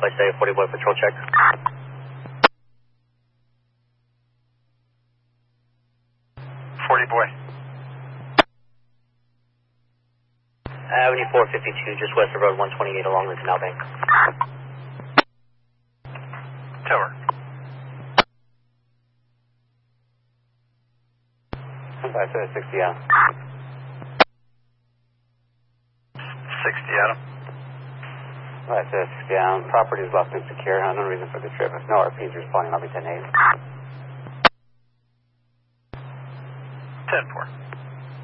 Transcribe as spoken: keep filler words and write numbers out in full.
I say forty boy patrol check. forty boy. Avenue four fifty-two, just west of Road one twenty-eight along the Canal Bank. Tower. I said sixty Adam. sixty Adam. I said sixty Adam. Property is left and secure. No reason for the trip. If no R Ps responding, I'll be ten eight. ten four.